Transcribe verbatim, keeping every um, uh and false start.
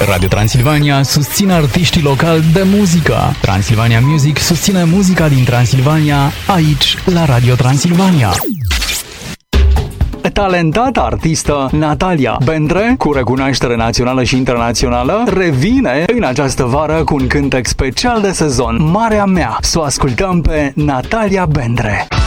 Radio Transilvania susține artiștii locali de muzică. Transilvania Music susține muzica din Transilvania, aici, la Radio Transilvania. Talentata artistă Natalia Bendre, cu recunoaștere națională și internațională, revine în această vară cu un cântec special de sezon, Marea Mea. Să o ascultăm pe Natalia Bendre.